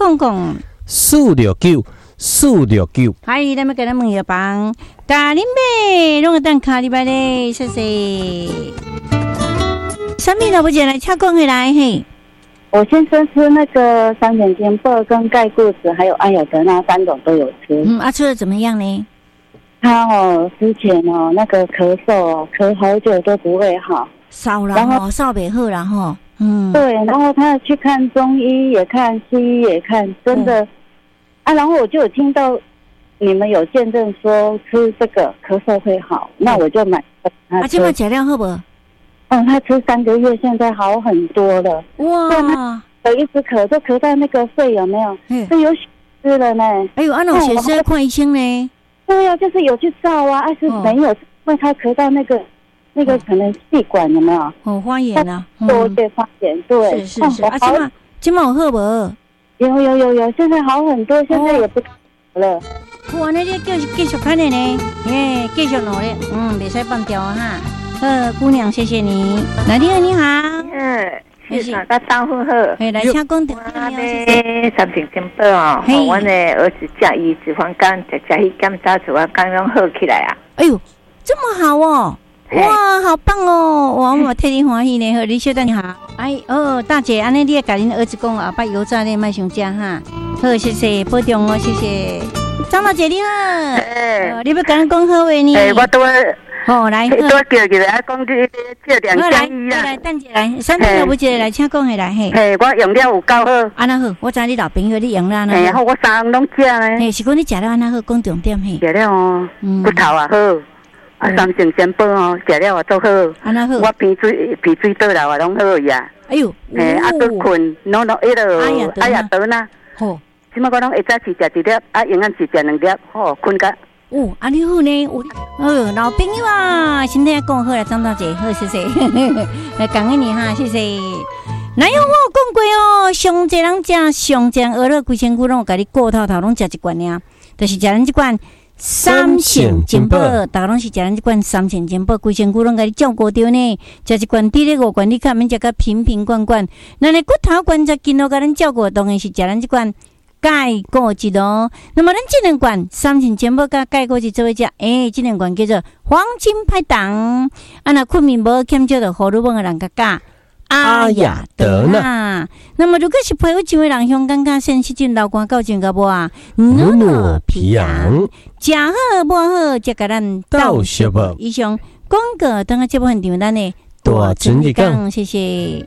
讲。469。嗨，咱们给咱问个帮，咖喱妹，弄个蛋咖喱巴嘞，谢谢。什么老婆姐来敲讲回来嘿？ 我先生吃那个3点金铂跟钙固醇还有安雅德那3种都有吃。 吃的怎么样呢？ 他之前那个咳嗽咳好久都不会好， 烧了吼，烧不好了吼。 对，然后他去看中医也看西医也看，真的然后我就有听到你们有见证说吃这个咳嗽会好，那我就买他吃。 现在吃了好不？ 他吃3个月，现在好很多了。哇！我一直咳，都咳到那个肺有没有？都有血丝了呢。 哎呦，那血丝要看医生呢。对呀，就是有去照啊，是没有，因为他咳到那个可能气管有没有？ 发炎啊。 多对发炎，对。 是。今晚好不？ 有，现在好很多，现在也不咳了。 哇，那就继续看的呢，继续努力，别使放掉哈。姑娘，谢谢你。来电你好， 谢谢大家好。 来请讲的。 3点金铂我的儿子加医脂肪肝，加医检查出来刚刚好起来啊。 哎呦，这么好哦！哇，好棒哦！我替你欢喜呢。好，李小姐你好。大姐，安尼你也甲恁儿子讲啊，把油炸的卖上加哈。好，谢谢，保重哦，谢谢。张大姐你好，你要跟人讲好话呢？ 我都。 来， 多叫起来，讲这2件衣啦。 来，等一来，3点老母姐来，请讲下来嘿。 我用了有够好。 安那好，我知你老朋友你用啦。 好，我3样拢食呢。 是讲你食了安那好，讲重点嘿。 食了骨头也好，3点金铂食了也做好。 安那好。 我鼻水倒流也拢好呀。 哎呦， 都困，拢迄落哎呀得呐。好，即马我拢会早起食1粒，永远只食2粒，好困觉。 安尼好呢，老朋友啊，身体讲好啦，张大姐，好，谢谢，来感恩你哈，谢谢。哪有我讲过哦，上济人食上济鹅肉规身躯拢有甲你过透拢食一罐尔，就是食咱这罐3成金铂，大家拢是食咱这罐3成金铂，规身躯拢甲你照顾着呢，食一罐滴咧5罐，你看免食甲瓶瓶罐罐，那你骨头关节筋都甲咱照顾，当然是食咱这罐。钙固质哦，那么咱这2罐3成金铂加钙固质做伙食，这2罐叫做黄金拍档。那困眠无欠少的荷尔蒙的人甲阿雅德纳。那么如果是皮肤上的人，香感觉肾湿疹、流汗、高症甲无啊，努皮痒，食好无好，则甲咱倒小无。以上广告等下节目现场，咱的大陈立刚，谢谢。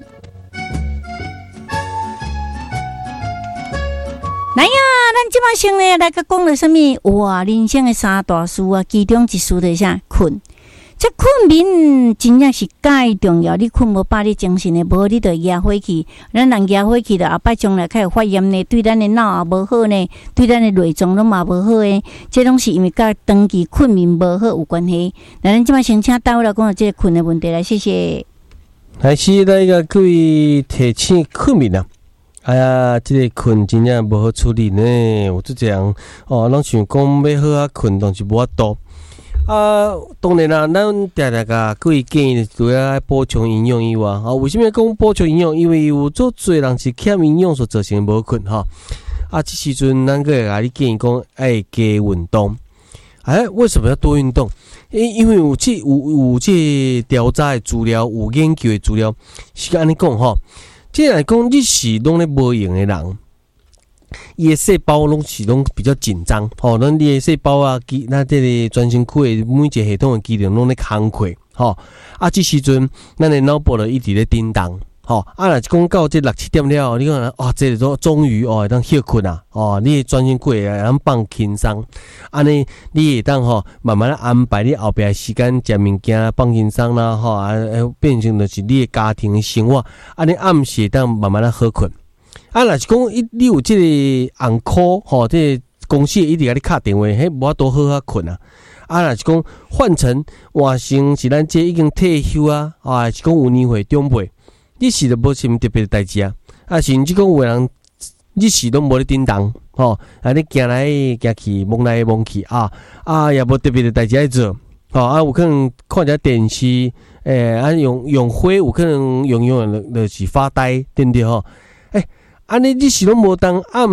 来呀，咱即摆先呢来甲讲了什么？哇，人生的3大事啊，其中一事就是啥？困。这困眠真正是介重要，你困无饱，你精神的无，你就压火气。咱人压火气了，后摆将来开始发炎呢，对咱的脑也无好呢，对咱的内脏拢嘛无好诶。这拢是因为甲长期困眠无好有关系。那咱即摆先请大伙来讲这个困的问题来，谢谢。 还是那个各位提醒困眠啊。哎呀，这个困真正无好处理呢。有这样咱想讲要好啊困，但是无法度当然啦，咱常常甲各位建议，除了补充营养以外，为什么讲补充营养？因为有做侪人是欠营养所造成无困这时阵咱个会甲你建议讲，加运动。为什么要多运动？因为有这调查的资料，有研究的资料是安尼讲这来讲，你是拢咧无用的人，伊的细胞拢是比较紧张咱你的细胞啊，咱这个全身躯的每一个系统的机能拢咧工课这时阵咱的脑部就一直咧叮当若讲到这6-7点了，你讲这个终于会当休困啊你的全身躯会当放轻松，安尼你会当慢慢安排你后壁的时间食物件放轻松啦变成就是你的家庭的生活，安尼暗时当慢慢好困。若是讲你有这个红科这个公司一直甲你敲电话，无法度好困啊。若是讲换成换成是咱这已经退休是讲有年岁长辈。你是都无什么特别的代志甚至讲有人你是都无咧叮当你行来行去，摸来摸去也无特别的代志爱做有可能看者电视用火，有可能用就是发呆，对不对安尼你是拢无当暗